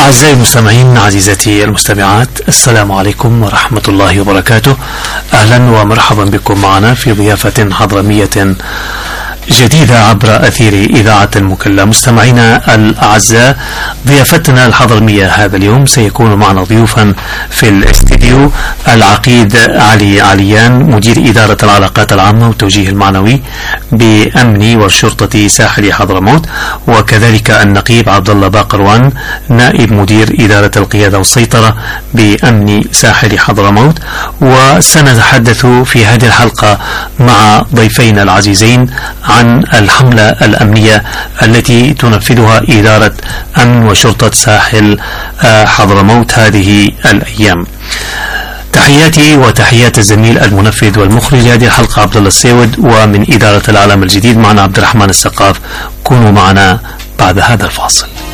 أعزائي المستمعين، عزيزتي المستمعات، السلام عليكم ورحمة الله وبركاته. أهلا ومرحبا بكم معنا في ضيافة حضرمية جديدة عبر أثير إذاعة المكلا. مستمعينا الأعزاء، ضيافتنا الحضرمية هذا اليوم سيكون معنا ضيوفا في الاستديو العقيد علي عليان، مدير إدارة العلاقات العامة والتوجيه المعنوي بأمن وشرطة ساحل حضرموت، وكذلك النقيب عبد الله باقروان، نائب مدير إدارة القيادة والسيطرة بأمن ساحل حضرموت. وسنتحدث في هذه الحلقة مع ضيفين العزيزين عن الحملة الأمنية التي تنفذها إدارة أمن وشرطة ساحل حضرموت هذه الأيام. تحياتي وتحيات الزميل المنفذ والمخرج لهذه الحلقة عبد الله السيود، ومن إدارة العالم الجديد معنا عبد الرحمن السقاف. كونوا معنا بعد هذا الفاصل.